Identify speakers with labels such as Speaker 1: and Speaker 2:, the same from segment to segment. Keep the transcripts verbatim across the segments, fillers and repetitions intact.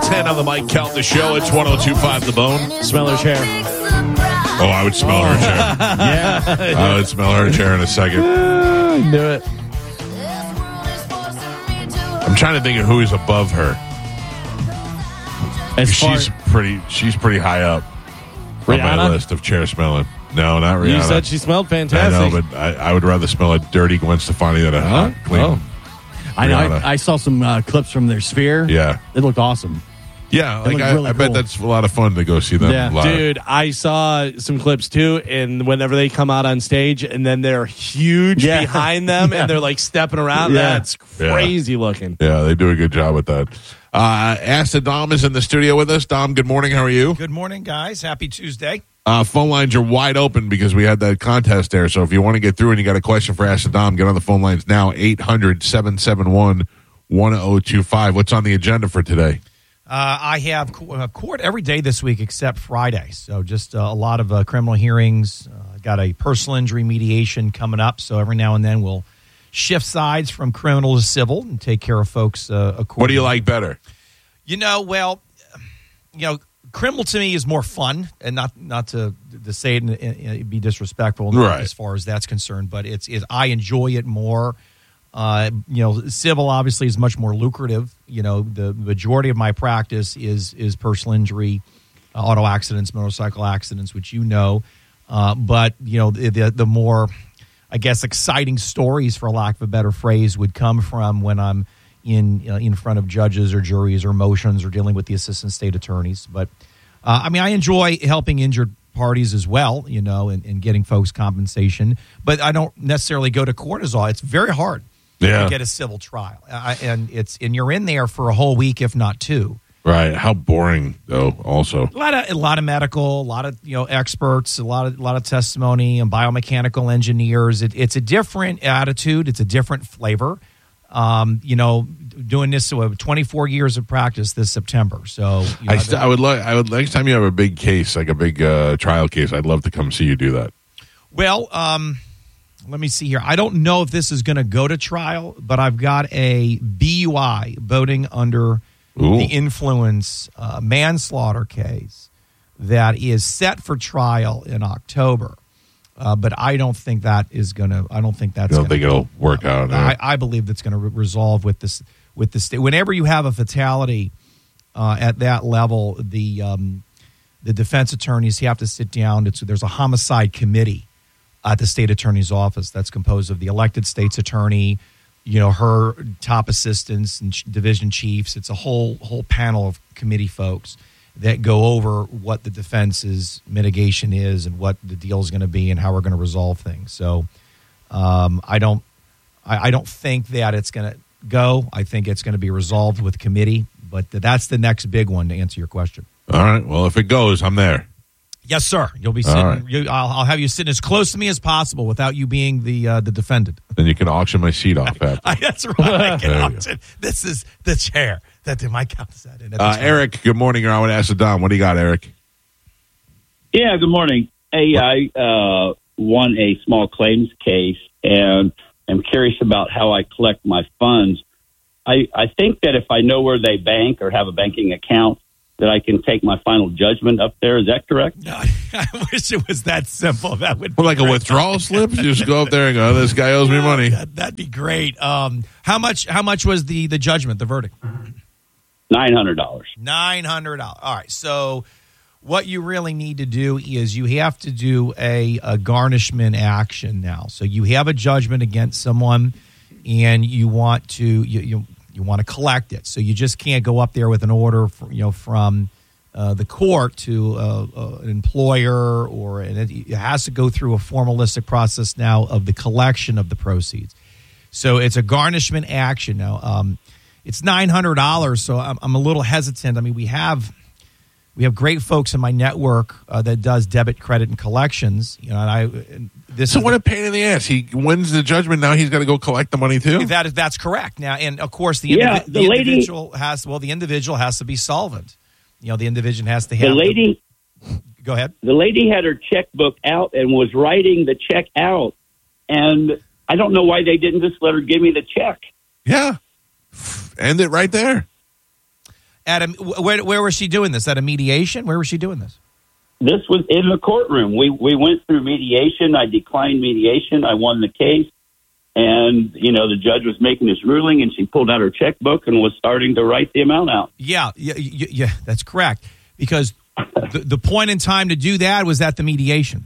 Speaker 1: ten on the Mike Calta Show. It's one oh two point five The Bone.
Speaker 2: Smell her chair.
Speaker 1: Oh, I would smell her chair.
Speaker 2: Yeah.
Speaker 1: I would smell her chair in a second.
Speaker 2: I knew it.
Speaker 1: I'm trying to think of who is above her.
Speaker 2: As
Speaker 1: She's
Speaker 2: far,
Speaker 1: pretty. She's pretty high up on my
Speaker 2: Rihanna?
Speaker 1: list of chair smelling. No, not Rihanna.
Speaker 2: You said she smelled
Speaker 1: I
Speaker 2: fantastic.
Speaker 1: know, but I, I would rather smell a dirty Gwen Stefani than a hot, clean.
Speaker 2: Oh. I know.
Speaker 1: Rihanna.
Speaker 2: I, I saw some uh, clips from their Sphere.
Speaker 1: Yeah.
Speaker 2: It looked awesome.
Speaker 1: Yeah,
Speaker 2: They
Speaker 1: like
Speaker 2: look
Speaker 1: I,
Speaker 2: really
Speaker 1: I bet
Speaker 2: cool.
Speaker 1: that's a lot of fun to go see them
Speaker 2: Yeah,
Speaker 1: live.
Speaker 3: Dude, I saw some clips too, and whenever they come out on stage, and then they're huge
Speaker 2: Yeah.
Speaker 3: behind them,
Speaker 2: Yeah.
Speaker 3: and they're like stepping around.
Speaker 2: Yeah.
Speaker 3: That's crazy looking.
Speaker 1: Yeah, they do a good job with that. Uh, Asta Dom is in the studio with us. Dom, good morning. How are you?
Speaker 4: Good morning, guys. Happy Tuesday.
Speaker 1: Uh, phone lines are wide open because we had that contest there. So if you want to get through and you got a question for Asta Dom, get on the phone lines now, eight hundred, seven seven one, one oh two five. What's on the agenda for today?
Speaker 4: Uh, I have co- uh, court every day this week except Friday. So just uh, a lot of uh, criminal hearings. Uh, got a personal injury mediation coming up. So every now and then we'll shift sides from criminal to civil and take care of folks uh, accordingly.
Speaker 1: What do you like better?
Speaker 4: You know, well, you know, criminal to me is more fun, and not not to to say it and, and be disrespectful
Speaker 1: Right.
Speaker 4: as far as that's concerned, but it's it, I enjoy it more. Uh, you know, civil obviously is much more lucrative. You know, the majority of my practice is is personal injury, uh, auto accidents, motorcycle accidents, which you know. Uh, but you know, the, the the more, I guess, exciting stories, for lack of a better phrase, would come from when I'm in uh, in front of judges or juries or motions or dealing with the assistant state attorneys. But uh, I mean, I enjoy helping injured parties as well, you know, and, and getting folks compensation. But I don't necessarily go to court as all. It's very hard
Speaker 1: Yeah.
Speaker 4: to get a civil trial, uh, and it's and you're in there for a whole week, if not two.
Speaker 1: Right. How boring, though, also.
Speaker 4: A lot of a lot of medical, a lot of you know experts, a lot of a lot of testimony, and biomechanical engineers. It, it's a different attitude. It's a different flavor. Um, you know, doing this uh, twenty-four years of practice this September. So you know,
Speaker 1: I, st- I would like. I would next time you have a big case, like a big uh, trial case, I'd love to come see you do that.
Speaker 4: well, um, let me see here. I don't know if this is going to go to trial, but I've got a B U I, boating under
Speaker 1: Ooh.
Speaker 4: the influence, uh, manslaughter case that is set for trial in October. Uh, but I don't think that is going to. I don't think that's.
Speaker 1: I don't
Speaker 4: gonna,
Speaker 1: think it'll work out.
Speaker 4: I,
Speaker 1: huh?
Speaker 4: I believe that's going to re- resolve with this. With the state. Whenever you have a fatality uh, at that level, the um, the defense attorneys have to sit down. It's, there's a homicide committee at the state attorney's office that's composed of the elected state's attorney, you know, her top assistants and ch- division chiefs. It's a whole whole panel of committee folks that go over what the defense's mitigation is and what the deal is going to be and how we're going to resolve things. So um, I don't I, I don't think that it's going to go. I think it's going to be resolved with committee, but that's the next big one to answer your question.
Speaker 1: All right. Well, if it goes, I'm there.
Speaker 4: Yes, sir. You'll be
Speaker 1: All
Speaker 4: sitting.
Speaker 1: right.
Speaker 4: You, I'll, I'll have you sitting as close to me as possible without you being the uh, the defendant.
Speaker 1: Then you can auction my seat off after.
Speaker 4: That's right.
Speaker 1: There you
Speaker 4: Get this is the chair that my count is that in.
Speaker 1: Uh, Eric, good morning. You're on with Acid Dom. What do you got, Eric?
Speaker 5: Yeah, good morning. Hey, I uh, won a small claims case, and I'm curious about how I collect my funds. I, I think that if I know where they bank or have a banking account, that I can take my final judgment up there. Is that correct?
Speaker 4: No, I wish it was that simple. That would be
Speaker 1: Well, like a
Speaker 4: great.
Speaker 1: withdrawal slip? You just go up there and go, this guy owes me money.
Speaker 4: That, that'd be great. Um, how much? How much was the the judgment? The verdict?
Speaker 5: Nine hundred dollars.
Speaker 4: Nine hundred dollars. All right. So, what you really need to do is you have to do a, a garnishment action now. So you have a judgment against someone, and you want to you you, you want to collect it. So you just can't go up there with an order, for, you know, from uh, the court to uh, uh, an employer, or and it, it has to go through a formalistic process now of the collection of the proceeds. So it's a garnishment action now. Um, it's nine hundred dollars, so I'm, I'm a little hesitant. I mean, we have we have great folks in my network uh, that does debit, credit, and collections. You know, and I and this
Speaker 1: So
Speaker 4: is
Speaker 1: what a pain in the ass. He wins the judgment. Now he's got to go collect the money, too?
Speaker 4: that is that's correct. Now, and of course, the,
Speaker 5: Yeah,
Speaker 4: indivi-
Speaker 5: the
Speaker 4: the
Speaker 5: lady-
Speaker 4: individual has well, the individual has to be solvent. You know, the individual has to have
Speaker 5: The lady,
Speaker 4: go ahead.
Speaker 5: the lady had her checkbook out and was writing the check out, and I don't know why they didn't just let her give me the check.
Speaker 1: Yeah. End it right there.
Speaker 4: At a, where, where was she doing this? At a mediation? Where was she doing this?
Speaker 5: This was in the courtroom. We we went through mediation. I declined mediation. I won the case. And, you know, the judge was making his ruling, and she pulled out her checkbook and was starting to write the amount out.
Speaker 4: Yeah, yeah, yeah, yeah that's correct. Because the, the point in time to do that was at the mediation.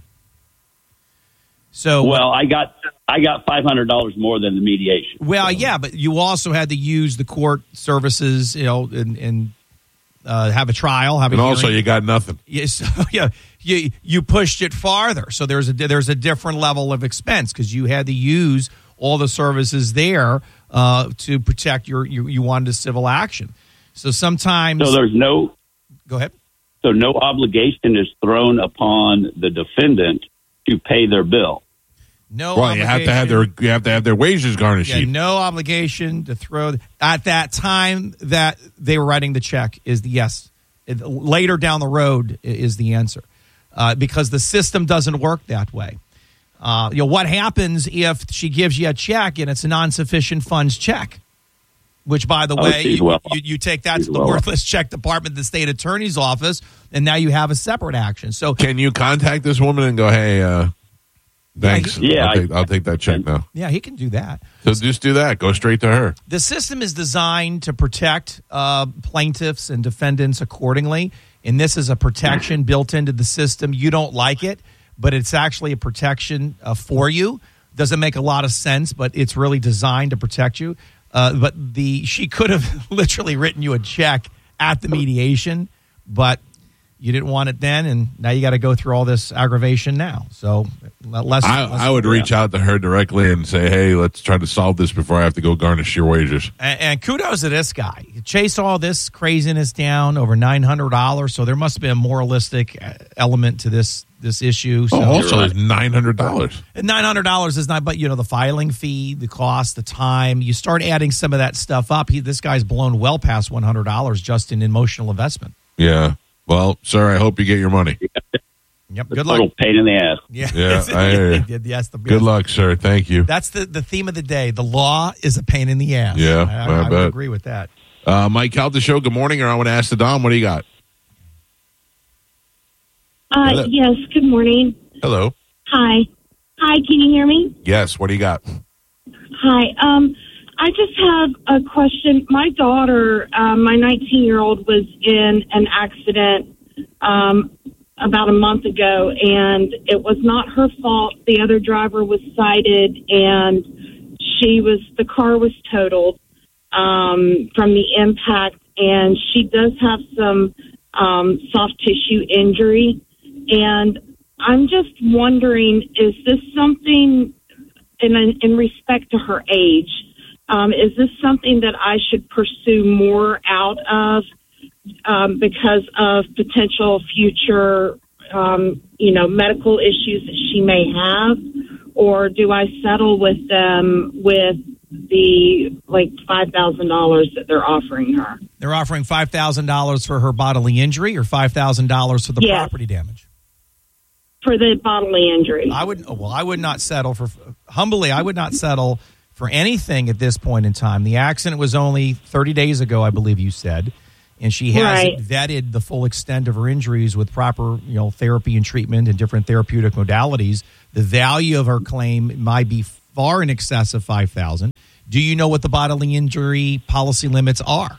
Speaker 4: So,
Speaker 5: well, I got I got five hundred dollars more than the mediation.
Speaker 4: Well,
Speaker 5: so.
Speaker 4: yeah, but you also had to use the court services, you know, and, and uh, have a trial, have a
Speaker 1: And
Speaker 4: hearing.
Speaker 1: also, you got nothing.
Speaker 4: Yeah, so, yeah, you you pushed it farther. So there's a there's a different level of expense because you had to use all the services there uh, to protect your, your you wanted a civil action. So sometimes,
Speaker 5: so there's no
Speaker 4: go ahead.
Speaker 5: So no obligation is thrown upon the defendant to pay their bill.
Speaker 4: No,
Speaker 1: Well, you have to have their you have to have their wages garnished.
Speaker 4: Yeah, no obligation to throw at that time that they were writing the check is the yes. It, later down the road is the answer uh, because the system doesn't work that way. Uh, you know what happens if she gives you a check and it's a non-sufficient funds check? Which, by the
Speaker 5: Oh,
Speaker 4: way,
Speaker 5: she's
Speaker 4: you,
Speaker 5: well
Speaker 4: you, you take that
Speaker 5: She's
Speaker 4: to the
Speaker 5: well
Speaker 4: worthless check department, the state attorney's office, and now you have a separate action. So,
Speaker 1: Can you contact this woman and go, hey, uh, thanks.
Speaker 5: Yeah,
Speaker 1: I'll,
Speaker 5: I-
Speaker 1: take, I'll take that check now.
Speaker 4: yeah, he can do that.
Speaker 1: So just do that. Go straight to her.
Speaker 4: The system is designed to protect uh, plaintiffs and defendants accordingly, and this is a protection built into the system. You don't like it, but it's actually a protection uh, for you. Doesn't make a lot of sense, but it's really designed to protect you. Uh, but the she could have literally written you a check at the mediation, but you didn't want it then, and now you got to go through all this aggravation now. So less.
Speaker 1: I,
Speaker 4: less
Speaker 1: I would reach out to her directly and say, hey, let's try to solve this before I have to go garnish your wages.
Speaker 4: And, and kudos to this guy. He chased all this craziness down over nine hundred dollars. So there must be a moralistic element to this this issue. So
Speaker 1: Oh, also, it's nine hundred dollars.
Speaker 4: And nine hundred dollars is not, but you know, the filing fee, the cost, the time. You start adding some of that stuff up. He, this guy's blown well past one hundred dollars just in emotional investment.
Speaker 1: Yeah. Well, sir, I hope you get your money.
Speaker 4: Yep.
Speaker 5: It's
Speaker 4: Good
Speaker 5: a little
Speaker 4: luck.
Speaker 5: pain in the ass.
Speaker 4: Yeah.
Speaker 1: Yeah, I hear you.
Speaker 4: yes, the,
Speaker 1: Good luck, sir. Thank you.
Speaker 4: That's the, the theme of the day. The law is a pain in the ass.
Speaker 1: Yeah,
Speaker 4: I, I,
Speaker 1: I
Speaker 4: I would
Speaker 1: bet.
Speaker 4: agree with that.
Speaker 1: Uh, Mike Calta Show, good morning. Or I want to ask the Dom, what do you got?
Speaker 6: Uh,
Speaker 1: Hello.
Speaker 6: yes, good morning.
Speaker 1: Hello.
Speaker 6: Hi. Hi, can you hear me?
Speaker 1: Yes, what do you got?
Speaker 6: Hi. Um, I just have a question. My daughter, um, my nineteen-year-old, was in an accident um, about a month ago, and it was not her fault. The other driver was cited, and she was the car was totaled um, from the impact, and she does have some um, soft tissue injury, and I'm just wondering, is this something in in respect to her age? Um, is this something that I should pursue more out of um, because of potential future, um, you know, medical issues that she may have, or do I settle with them with the like five thousand dollars that they're offering her?
Speaker 4: They're offering five thousand dollars for her bodily injury or five thousand dollars for the
Speaker 6: Yes.
Speaker 4: property damage.
Speaker 6: For the bodily injury.
Speaker 4: I would well, I would not settle for humbly. I would not settle for anything at this point in time. The accident was only thirty days ago, I believe you said, and she hasn't
Speaker 6: Right.
Speaker 4: vetted the full extent of her injuries with proper, you know, therapy and treatment and different therapeutic modalities. The value of her claim might be far in excess of five thousand. Do you know what the bodily injury policy limits are?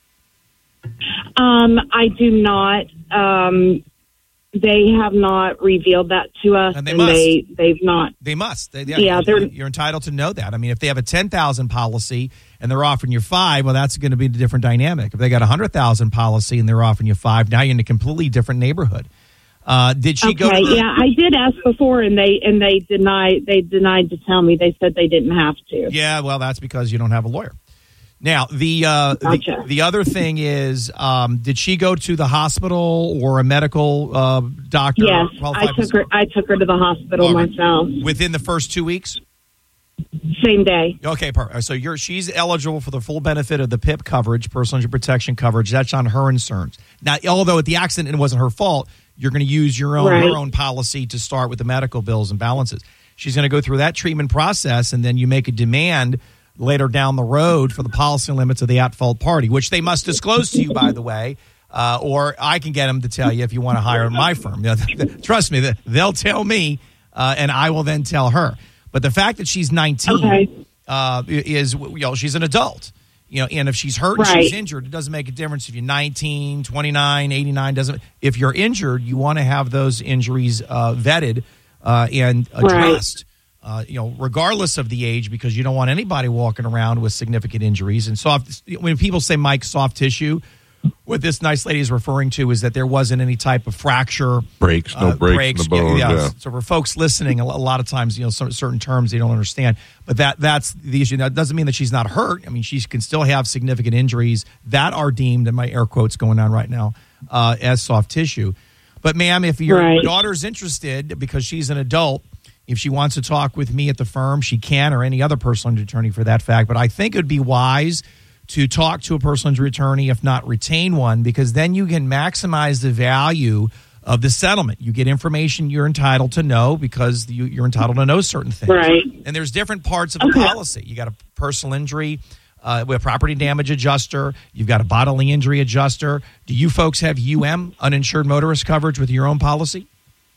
Speaker 6: Um, I do not. Um, they have not revealed that to us,
Speaker 4: And they must.
Speaker 6: they they've not.
Speaker 4: They must. They,
Speaker 6: Yeah, they're-
Speaker 4: you're entitled to know that. I mean, if they have a ten thousand policy and they're offering you five, well, that's going to be a different dynamic. If they got a hundred thousand policy and they're offering you five, now you're in a completely different neighborhood. Uh, did she go?
Speaker 6: Okay,
Speaker 4: To the,
Speaker 6: yeah, I did ask before, and they and they denied. They denied to tell me. They said they didn't have to.
Speaker 4: Yeah, well, that's because you don't have a lawyer. Now, the uh,
Speaker 6: Gotcha.
Speaker 4: the, the other thing is, um, did she go to the hospital or a medical uh, doctor?
Speaker 6: Yes, I
Speaker 4: qualified
Speaker 6: took her. I took her to the hospital
Speaker 4: All right.
Speaker 6: myself.
Speaker 4: within the first two weeks.
Speaker 6: Same day.
Speaker 4: Okay, perfect. So you're she's eligible for the full benefit of the P I P coverage, personal injury protection coverage. That's on her insurance. Now, although at the accident it wasn't her fault, you're going to use your own
Speaker 6: Right.
Speaker 4: her own policy to start with the medical bills and balances. She's going to go through that treatment process, and then you make a demand later down the road for the policy limits of the at-fault party, which they must disclose to you, by the way, uh, or I can get them to tell you if you want to hire my firm. Trust me, they'll tell me, uh, and I will then tell her. But the fact that she's nineteen
Speaker 6: Okay.
Speaker 4: uh, is, you know, she's an adult. You know, and if she's hurt and
Speaker 6: Right.
Speaker 4: she's injured, it doesn't make a difference if you're nineteen, twenty-nine, eighty-nine. Doesn't. If you're injured, you want to have those injuries uh, vetted uh, and addressed. Uh, you know, regardless of the age, because you don't want anybody walking around with significant injuries. And soft. When people say, Mike, soft tissue, what this nice lady is referring to is that there wasn't any type of fracture,
Speaker 1: Breaks, no
Speaker 4: uh,
Speaker 1: breaks, in the bones.
Speaker 4: Yeah,
Speaker 1: Yeah.
Speaker 4: yeah. So for folks listening, a lo- a lot of times, you know, some certain terms they don't understand. But that that's the issue. That doesn't mean that she's not hurt. I mean, she can still have significant injuries that are deemed, and my air quotes going on right now, uh, as soft tissue. But ma'am, if your
Speaker 6: Right.
Speaker 4: daughter's interested, because she's an adult, if she wants to talk with me at the firm, she can, or any other personal injury attorney for that fact. But I think it would be wise to talk to a personal injury attorney, if not retain one, because then you can maximize the value of the settlement. You get information you're entitled to know because you, you're entitled to know certain things.
Speaker 6: Right.
Speaker 4: And there's different parts of the
Speaker 6: Okay.
Speaker 4: policy. You got a personal injury uh, with a property damage adjuster. You've got a bodily injury adjuster. Do you folks have U M, uninsured motorist coverage, with your own policy?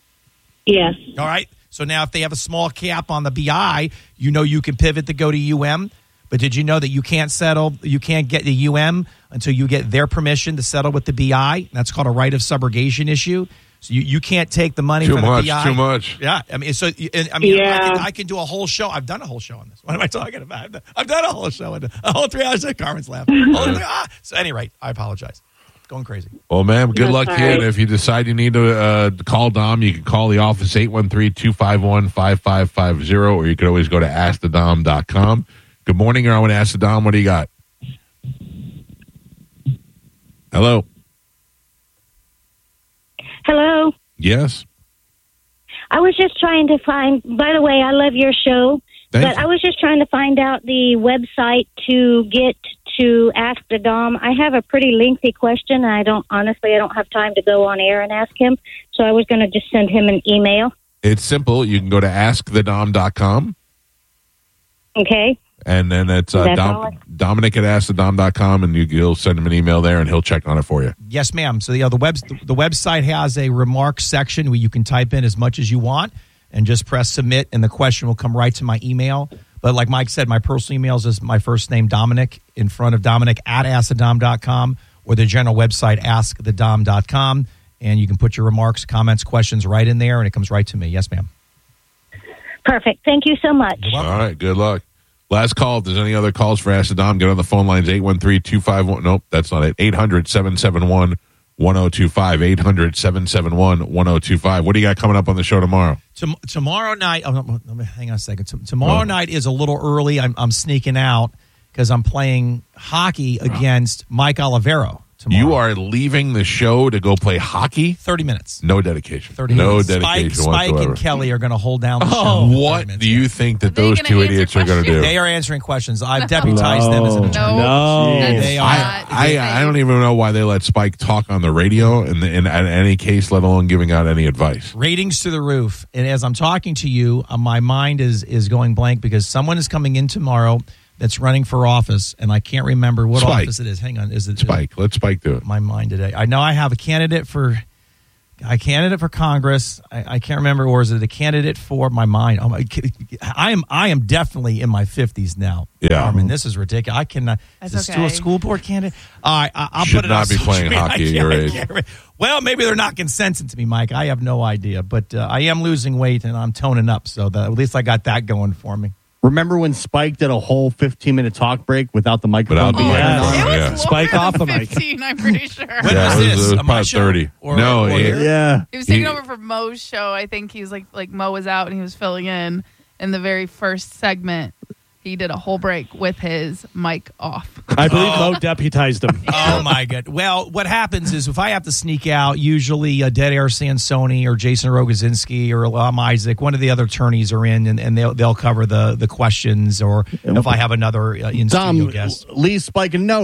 Speaker 6: Yes.
Speaker 4: All right. So now if they have a small cap on the B I, you know you can pivot to go to U M. But did you know that you can't settle, you can't get the U M until you get their permission to settle with the B I? That's called a right of subrogation issue. So you, you can't take the money
Speaker 1: Too
Speaker 4: from
Speaker 1: much,
Speaker 4: the B I.
Speaker 1: too much.
Speaker 4: Yeah. I mean, so and, I mean,
Speaker 6: Yeah.
Speaker 4: I, can, I can do a whole show. I've done a whole show on this. What am I talking about? I've done, I've done a whole show, on a whole three hours. Carmen's laughing. Whole three- ah. So at any rate, I apologize. Going crazy.
Speaker 1: Well, ma'am, good
Speaker 6: That's
Speaker 1: luck
Speaker 6: all
Speaker 1: to you.
Speaker 6: right.
Speaker 1: And if you decide you need to uh, call Dom, you can call the office eight one three, two five one, five five five zero, or you could always go to ask the dom dot com. Good morning, you're on with Ask the Dom. What do you got? Hello.
Speaker 7: Hello.
Speaker 1: Yes.
Speaker 7: I was just trying to find, by the way, I love your show,
Speaker 1: Thank
Speaker 7: but
Speaker 1: you.
Speaker 7: I was just trying to find out the website to get to Ask the Dom. I have a pretty lengthy question. I don't, honestly, I don't have time to go on air and ask him, so I was going to just send him an email.
Speaker 1: It's simple. You can go to ask the dom dot com,
Speaker 7: Okay?
Speaker 1: and then it's uh,
Speaker 7: That's
Speaker 1: Dom,
Speaker 7: all?
Speaker 1: Dominic at ask the dom dot com, and you, you'll send him an email there, and he'll check on it for you.
Speaker 4: Yes, ma'am. So, you know, the web the website has a remarks section where you can type in as much as you want and just press submit, and the question will come right to my email. But like Mike said, my personal email is my first name, Dominic, in front of Dominic at ask the dom dot com, or the general website, ask the dom dot com, and you can put your remarks, comments, questions right in there, and it comes right to me. Yes, ma'am.
Speaker 7: Perfect. Thank you so much.
Speaker 1: All right, good luck. Last call. If there's any other calls for Ask the Dom, get on the phone lines, eight one three, two five one. Nope, that's not it. eight hundred, seven seven one, one oh two five. eight hundred, seven seven one, one oh two five. What do you got coming up on the show tomorrow?
Speaker 4: Tom- tomorrow night, oh, no, no, hang on a second. Tom- tomorrow
Speaker 1: Oh.
Speaker 4: night is a little early. I'm, I'm sneaking out because I'm playing hockey against Mike Olivero tomorrow.
Speaker 1: You are leaving the show to go play hockey?
Speaker 4: thirty minutes.
Speaker 1: No dedication.
Speaker 4: thirty
Speaker 1: no
Speaker 4: minutes.
Speaker 1: dedication
Speaker 4: Spike, Spike
Speaker 1: whatsoever.
Speaker 4: and Kelly are going to hold down the show.
Speaker 1: Oh,
Speaker 4: for thirty
Speaker 1: what
Speaker 4: minutes,
Speaker 1: do you
Speaker 4: yeah.
Speaker 1: think that
Speaker 8: Are they
Speaker 1: those
Speaker 8: gonna
Speaker 1: two
Speaker 8: answer
Speaker 1: idiots are going to do?
Speaker 8: questions?
Speaker 4: They are answering questions. I've deputized them as an
Speaker 2: No.
Speaker 4: attorney.
Speaker 2: No.
Speaker 8: That's
Speaker 4: They are-
Speaker 8: not-
Speaker 1: I, I, I don't even know why they let Spike talk on the radio in, in, in any case, let alone giving out any advice.
Speaker 4: Ratings to the roof. And as I'm talking to you, uh, my mind is is going blank because someone is coming in tomorrow that's running for office, and I can't remember what
Speaker 1: Spike.
Speaker 4: office it is. Hang on, is it
Speaker 1: Spike. Let Spike do it.
Speaker 4: my mind today? I know I have a candidate for a candidate for Congress. I, I can't remember, or is it a candidate for my mind? Oh my, I am I am definitely in my fifties now.
Speaker 1: Yeah.
Speaker 4: Armin, this is ridiculous. I cannot.
Speaker 8: That's
Speaker 4: is this
Speaker 8: okay.
Speaker 4: still a school board candidate? All right, I, I'll
Speaker 1: Should
Speaker 4: put it
Speaker 1: not
Speaker 4: on
Speaker 1: be
Speaker 4: social
Speaker 1: playing
Speaker 4: media.
Speaker 1: hockey
Speaker 4: I
Speaker 1: at
Speaker 4: can't-
Speaker 1: your
Speaker 4: I
Speaker 1: age.
Speaker 4: can't re- Well, maybe they're not consenting to me, Mike. I have no idea, but uh, I am losing weight and I'm toning up, so that, at least I got that going for me.
Speaker 2: Remember when Spike did a whole fifteen minute talk break without the microphone
Speaker 1: Without the
Speaker 2: being
Speaker 1: microphone.
Speaker 2: on?
Speaker 8: It was
Speaker 1: Yeah.
Speaker 8: more
Speaker 2: Spike
Speaker 8: than
Speaker 2: off the mic.
Speaker 8: fifteen, I'm pretty sure.
Speaker 4: When
Speaker 1: Yeah,
Speaker 4: was
Speaker 1: it was-
Speaker 4: this?
Speaker 1: it was
Speaker 4: On my
Speaker 1: about
Speaker 4: show?
Speaker 1: thirty.
Speaker 4: Or-
Speaker 1: No,
Speaker 4: or
Speaker 1: it-
Speaker 4: here?
Speaker 2: Yeah.
Speaker 8: He was taking
Speaker 1: He-
Speaker 8: over for Mo's show. I think he was like like Mo was out and he was filling in. In the very first segment, he did a whole break with his mic off.
Speaker 2: I believe Mo deputized him.
Speaker 4: Oh my god! Well, what happens is if I have to sneak out, usually uh, Dead Air Sansoni or Jason Rogozinski or um, Isaac, one of the other attorneys are in, and, and they'll they'll cover the the questions. Or if I have another uh, in studio
Speaker 2: Dom,
Speaker 4: guest,
Speaker 2: leave Spike a note.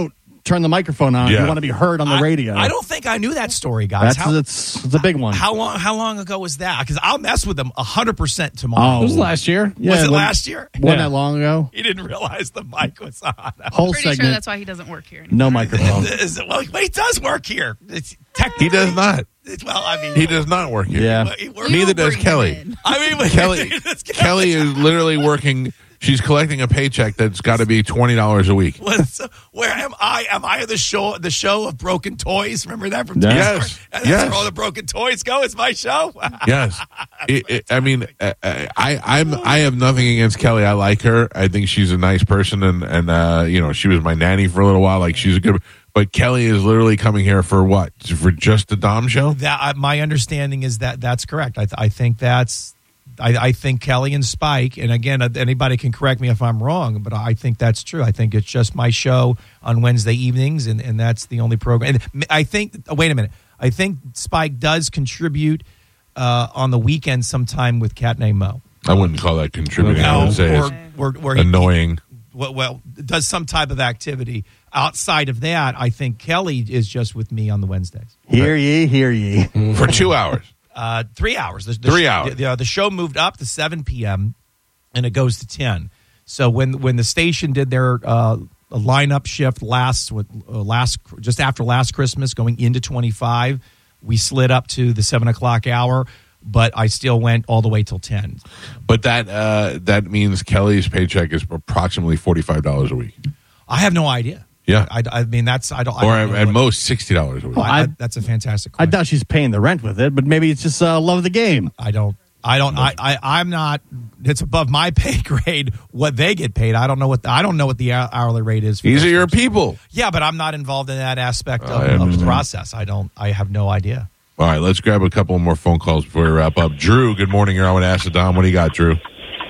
Speaker 2: turn the microphone on.
Speaker 1: Yeah.
Speaker 2: You want to be heard on the
Speaker 4: I-
Speaker 2: radio.
Speaker 4: I don't think I knew that story, guys.
Speaker 2: That's
Speaker 4: how,
Speaker 2: it's, it's a big one.
Speaker 4: how long? How long ago was that? Because I'll mess with them hundred percent tomorrow.
Speaker 2: Oh.
Speaker 3: It was last year.
Speaker 2: Yeah,
Speaker 4: was it
Speaker 2: when-
Speaker 4: last year?
Speaker 2: Wasn't
Speaker 3: Yeah.
Speaker 2: that long ago?
Speaker 4: He didn't realize the mic was on.
Speaker 2: Whole
Speaker 8: Pretty sure
Speaker 2: segment,
Speaker 8: that's why he doesn't work here anymore.
Speaker 2: no microphone.
Speaker 4: Is it- well, he does work here. It's technically,
Speaker 1: He does not.
Speaker 4: It's, well, I mean,
Speaker 1: He does not work here.
Speaker 2: Yeah.
Speaker 4: he works-
Speaker 1: Neither
Speaker 8: You
Speaker 1: does
Speaker 8: bring him
Speaker 1: Kelly.
Speaker 8: in.
Speaker 4: I mean,
Speaker 1: Kelly, Kelly is literally working. She's collecting a paycheck that's got to be twenty dollars a week.
Speaker 4: What's, where am I? Am I the show? The show of broken toys? Remember that from
Speaker 2: Yeah.
Speaker 4: Toy
Speaker 1: Yes.
Speaker 4: Story? And that's
Speaker 1: Yes.
Speaker 4: where all the broken toys go. It's my show.
Speaker 1: Yes, It- it- I mean, uh, I I'm I have nothing against Kelly. I like her. I think she's a nice person, and and uh, you know, she was my nanny for a little while. Like, she's a good. But Kelly is literally coming here for what? For just the Dom show?
Speaker 4: That uh, my understanding is that that's correct. I, th- I think that's. I, I think Kelly and Spike, and again, uh, anybody can correct me if I'm wrong, but I think that's true. I think it's just my show on Wednesday evenings, and, and that's the only program. And I think. Oh, wait a minute. I think Spike does contribute uh, on the weekend sometime with Cat named Mo.
Speaker 1: I wouldn't call that contributing. I
Speaker 4: No,
Speaker 1: would say
Speaker 4: or,
Speaker 1: it's
Speaker 4: or, or he,
Speaker 1: annoying.
Speaker 4: well, well, does some type of activity. Outside of that, I think Kelly is just with me on the Wednesdays.
Speaker 2: Hear ye, hear ye.
Speaker 1: For two hours.
Speaker 4: Uh, three hours. The, the
Speaker 1: Three
Speaker 4: sh-
Speaker 1: hours.
Speaker 4: The, the, the show moved up to seven p.m. and it goes to ten. So when when the station did their uh, lineup shift last with uh, last just after last Christmas, going into twenty-five, we slid up to the seven o'clock hour. But I still went all the way till ten.
Speaker 1: But that uh, that means Kelly's paycheck is approximately forty-five dollars a week.
Speaker 4: I have no idea.
Speaker 1: Yeah.
Speaker 4: I, I mean that's I don't. I
Speaker 1: Or
Speaker 4: don't
Speaker 1: at,
Speaker 4: know
Speaker 1: at
Speaker 4: what-
Speaker 1: most sixty dollars a week.
Speaker 4: I, I,
Speaker 2: I-
Speaker 4: that's a fantastic.
Speaker 2: I
Speaker 4: Question.
Speaker 2: doubt she's paying the rent with it, but maybe it's just uh, love of the game.
Speaker 4: I don't. I don't. I, I. I'm not. It's above my pay grade what they get paid. I don't know what. The, I don't know what the hou- hourly rate is. For
Speaker 1: These
Speaker 4: those
Speaker 1: are your
Speaker 4: folks.
Speaker 1: people.
Speaker 4: Yeah, but I'm not involved in that aspect
Speaker 1: I
Speaker 4: of, of the
Speaker 1: understand.
Speaker 4: process. I don't. I have no idea.
Speaker 1: All right, let's grab a couple more phone calls before we wrap up. Drew, good morning. You're on with Ask the Dom. What do you got, Drew?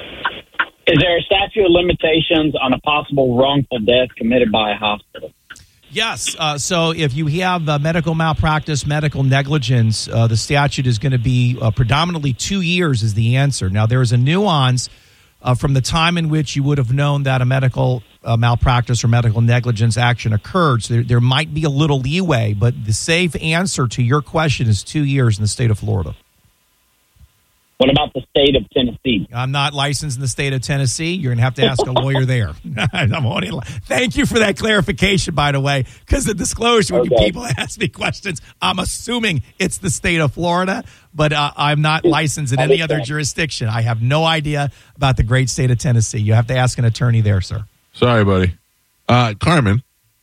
Speaker 9: Is there a statute of limitations on a possible wrongful death committed by a hospital?
Speaker 4: Yes. Uh, so if you have uh, medical malpractice, medical negligence, uh, the statute is going to be uh, predominantly two years is the answer. Now, there is a nuance uh, from the time in which you would have known that a medical uh, malpractice or medical negligence action occurred. So there, there might be a little leeway, but the safe answer to your question is two years in the state of Florida.
Speaker 9: What about the state of Tennessee?
Speaker 4: I'm not licensed in the state of Tennessee. You're going to have to ask a lawyer there. I'm only, thank you for that clarification, by the way, because the disclosure, when
Speaker 9: Okay.
Speaker 4: people ask me questions, I'm assuming it's the state of Florida, but uh, I'm not licensed in any other jurisdiction. I have no idea about the great state of Tennessee. You have to ask an attorney there, sir.
Speaker 1: Sorry, buddy. Uh, Carmen,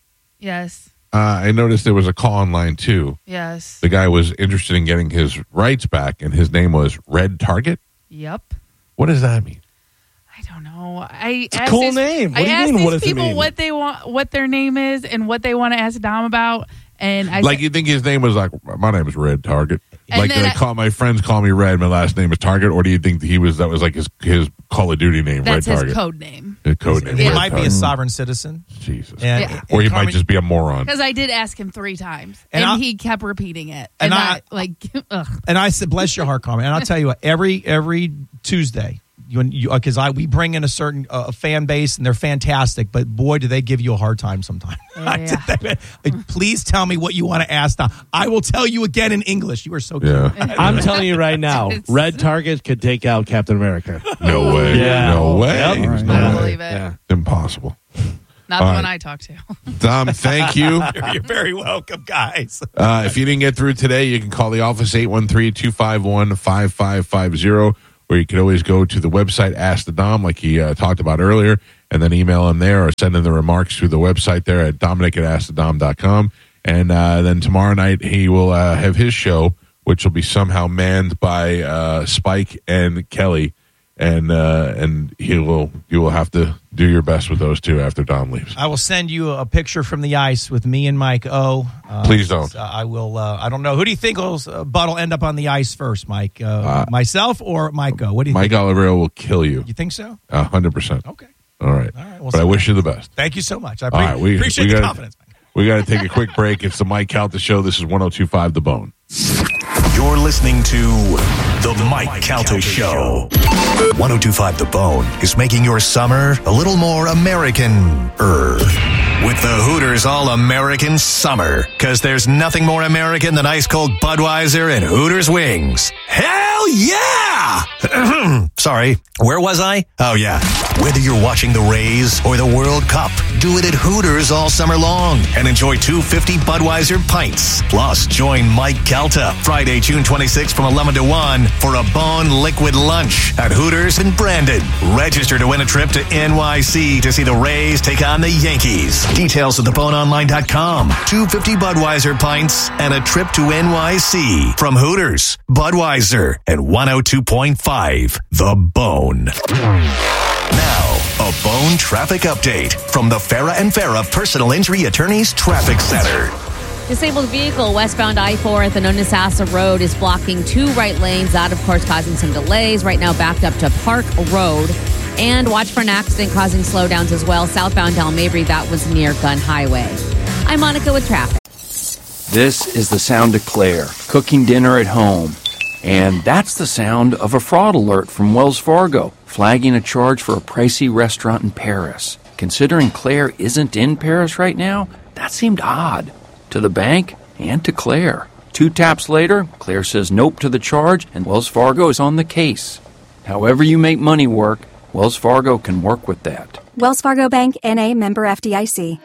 Speaker 8: Yes.
Speaker 1: uh, I noticed there was a call online, too.
Speaker 8: Yes.
Speaker 1: The guy was interested in getting his rights back, and his name was Red Target.
Speaker 8: Yep.
Speaker 1: What does that mean?
Speaker 8: I don't know. I
Speaker 3: a
Speaker 8: asked
Speaker 3: cool
Speaker 8: these,
Speaker 3: name. What
Speaker 8: I
Speaker 3: do you
Speaker 8: asked
Speaker 3: mean,
Speaker 8: these
Speaker 3: what does it
Speaker 8: people
Speaker 3: mean?
Speaker 8: what they want, what their name is, and what they want to ask Dom about. And I
Speaker 1: Like,
Speaker 8: said,
Speaker 1: you think his name was like, my name is Red Target?
Speaker 8: And
Speaker 1: Like,
Speaker 8: then
Speaker 1: they
Speaker 8: I-
Speaker 1: call my friends call me Red, my last name is Target, or do you think that he was that was like his his Call of Duty name,
Speaker 8: that's
Speaker 1: Red
Speaker 8: his
Speaker 1: Target?
Speaker 8: code name.
Speaker 1: His code name.
Speaker 4: He
Speaker 1: Red
Speaker 4: might be a
Speaker 1: Target.
Speaker 4: sovereign citizen.
Speaker 1: Jesus.
Speaker 4: And,
Speaker 8: Yeah.
Speaker 1: Or he
Speaker 4: and
Speaker 1: might
Speaker 4: Carmen-
Speaker 1: just be a moron.
Speaker 8: Because I did ask him three times,
Speaker 4: And
Speaker 8: and,
Speaker 4: I-
Speaker 8: he kept repeating it.
Speaker 4: And
Speaker 8: And,
Speaker 4: I-
Speaker 8: I, like, ugh.
Speaker 4: And I said, bless your heart, Carmen. And I'll tell you what, every every Tuesday, when you because I we bring in a certain uh, fan base and they're fantastic, but boy, do they give you a hard time sometimes. I said,
Speaker 8: Yeah.
Speaker 4: like, please tell me what you want to ask now. I will tell you again in English. You are so
Speaker 1: Yeah.
Speaker 4: cute.
Speaker 3: I'm telling you right now,
Speaker 8: It's-
Speaker 3: Red Target could take out Captain America.
Speaker 1: No way.
Speaker 3: Yeah.
Speaker 1: No way.
Speaker 3: Yep.
Speaker 1: There's
Speaker 2: All
Speaker 1: no
Speaker 8: I don't
Speaker 1: way.
Speaker 8: believe it.
Speaker 3: Yeah.
Speaker 1: Impossible.
Speaker 8: Not
Speaker 1: All
Speaker 8: the
Speaker 1: right.
Speaker 8: one I talk to.
Speaker 1: Dom, thank you.
Speaker 4: You're very welcome, guys.
Speaker 1: Uh, if you didn't get through today, you can call the office eight one three, two five one, five five five zero, or you can always go to the website Ask the Dom, like he uh, talked about earlier, and then email him there or send in the remarks through the website there at dominic at ask the dom dot com. And uh, then tomorrow night he will uh, have his show, which will be somehow manned by uh, Spike and Kelly. And uh, and he will you will have to do your best with those two after Dom leaves.
Speaker 4: I will send you a picture from the ice with me and Mike O. Uh,
Speaker 1: Please don't.
Speaker 4: uh, I will. Uh, I don't know. Who do you think will uh, Bud will end up on the ice first, Mike? Uh,
Speaker 1: Uh,
Speaker 4: myself or Mike O? What do you
Speaker 1: Mike
Speaker 4: think?
Speaker 1: Oliveira will kill you,
Speaker 4: You think so?
Speaker 1: a hundred percent.
Speaker 4: Okay.
Speaker 1: All right,
Speaker 4: All right, we'll
Speaker 1: but I
Speaker 4: see.
Speaker 1: wish you the best.
Speaker 4: Thank you so much. I
Speaker 1: All
Speaker 4: pre-
Speaker 1: right, we-
Speaker 4: appreciate
Speaker 1: we
Speaker 4: the
Speaker 1: gotta-
Speaker 4: confidence.
Speaker 1: We got to take a quick break. It's the Mike Calta Show. This is one oh two point five The Bone.
Speaker 10: You're listening to The Mike Calta Show. one oh two point five The Bone is making your summer a little more American-er. With the Hooters All-American Summer. Because there's nothing more American than ice-cold Budweiser and Hooters wings. Hell yeah! Sorry, where was I? Oh, yeah. Whether you're watching the Rays or the World Cup, do it at Hooters all summer long and enjoy two fifty Budweiser pints. Plus, join Mike Calta Friday, June twenty-sixth from eleven to one for a Bone Liquid Lunch at Hooters in Brandon. Register to win a trip to N Y C to see the Rays take on the Yankees. Details at the bone online dot com. two fifty Budweiser pints and a trip to N Y C from Hooters, Budweiser, and one oh two point five The Bone. Now, a Bone traffic update from the Farah and Farah Personal Injury Attorneys Traffic Center.
Speaker 11: Disabled vehicle westbound I four at the Nonasassa Road is blocking two right lanes. That, of course, causing some delays. Right now backed up to Park Road. And watch for an accident causing slowdowns as well. Southbound Del Mabry, that was near Gun Highway. I'm Monica with traffic.
Speaker 12: This is the sound of Claire, cooking dinner at home. And that's the sound of a fraud alert from Wells Fargo, flagging a charge for a pricey restaurant in Paris. Considering Claire isn't in Paris right now, that seemed odd. To the bank and to Claire. Two taps later, Claire says nope to the charge, and Wells Fargo is on the case. However you make money work, Wells Fargo can work with that.
Speaker 13: Wells Fargo Bank, N A, member F D I C.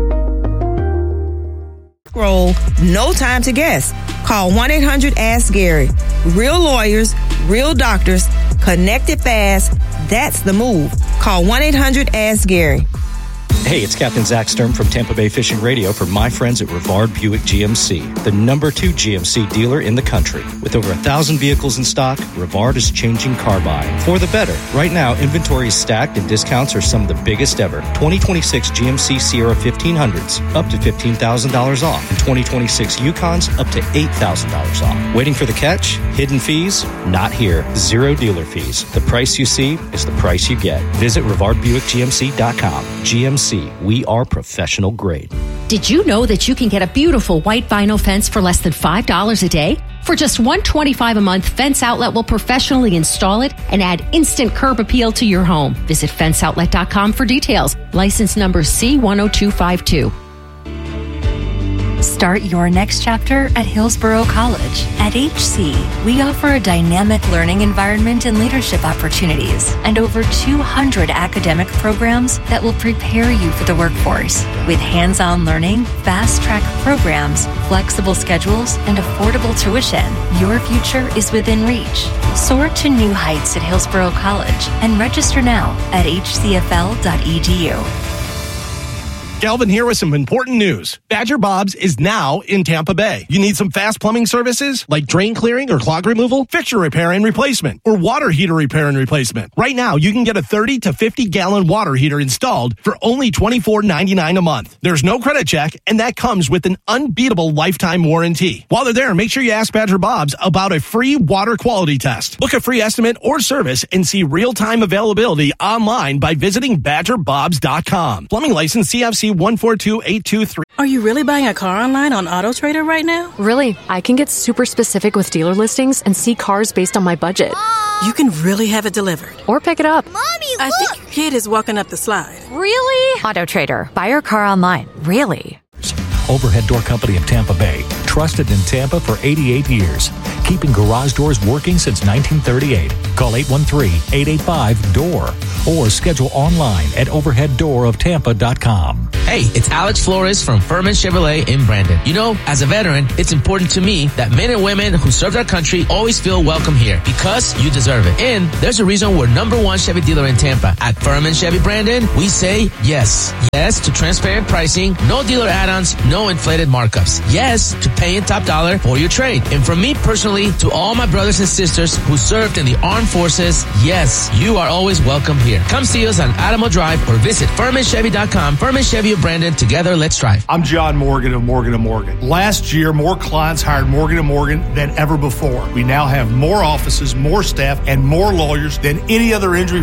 Speaker 14: Roll, no time to guess. Call one eight hundred ask Gary. Real lawyers, real doctors, connected fast. That's the move. Call one eight hundred ask Gary.
Speaker 15: Hey, it's Captain Zach Sturm from Tampa Bay Fishing Radio for my friends at Rivard Buick G M C, the number two G M C dealer in the country. With over a thousand vehicles in stock, Rivard is changing car buying for the better. Right now, inventory is stacked and discounts are some of the biggest ever. twenty twenty-six G M C Sierra fifteen hundreds, up to fifteen thousand dollars off. And twenty twenty-six Yukons, up to eight thousand dollars off. Waiting for the catch? Hidden fees? Not here. Zero dealer fees. The price you see is the price you get. Visit Rivard Buick G M C dot com. G M C. We are professional grade.
Speaker 16: Did you know that you can get a beautiful white vinyl fence for less than five dollars a day? For just one hundred twenty-five dollars a month, Fence Outlet will professionally install it and add instant curb appeal to your home. Visit fence outlet dot com for details. License number C one oh two five two.
Speaker 17: Start your next chapter at Hillsborough College. At H C, we offer a dynamic learning environment and leadership opportunities, and over two hundred academic programs that will prepare you for the workforce. With hands-on learning, fast-track programs, flexible schedules, and affordable tuition, your future is within reach. Soar to new heights at Hillsborough College and register now at h c f l dot e d u.
Speaker 18: Galvin here with some important news. Badger Bob's is now in Tampa Bay. You need some fast plumbing services like drain clearing or clog removal, fixture repair and replacement, or water heater repair and replacement. Right now, you can get a thirty to fifty gallon water heater installed for only twenty-four ninety-nine a month. There's no credit check, and that comes with an unbeatable lifetime warranty. While they're there, make sure you ask Badger Bob's about a free water quality test. Book a free estimate or service and see real-time availability online by visiting badger bobs dot com. Plumbing license C F C one four two eight two three.
Speaker 19: Are you really buying a car online on AutoTrader right now?
Speaker 20: Really, I can get super specific with dealer listings and see cars based on my budget.
Speaker 19: Mom! You can really have it delivered.
Speaker 20: Or pick it up.
Speaker 19: Mommy, look! I think your kid is walking up the slide.
Speaker 20: Really?
Speaker 21: AutoTrader. Buy your car online. Really?
Speaker 22: Overhead Door Company of Tampa Bay. Trusted in Tampa for eighty-eight years. Keeping garage doors working since nineteen thirty-eight. Call eight one three, eight eight five, D O O R or schedule online at overhead door of tampa dot com.
Speaker 23: Hey, it's Alex Flores from Furman Chevrolet in Brandon. You know, as a veteran, it's important to me that men and women who served our country always feel welcome here because you deserve it. And there's a reason we're number one Chevy dealer in Tampa. At Furman Chevy Brandon, we say yes. Yes to transparent pricing, no dealer add-ons, no inflated markups. Yes to paying top dollar for your trade. And from me personally to all my brothers and sisters who served in the armed forces, yes, you are always welcome here. Come see us on Adamo Drive or visit Furman Chevy dot com. Furman Chevy of Brandon, together let's drive.
Speaker 24: I'm John Morgan of Morgan and Morgan. Last year, more clients hired Morgan and Morgan than ever before. We now have more offices, more staff, and more lawyers than any other injury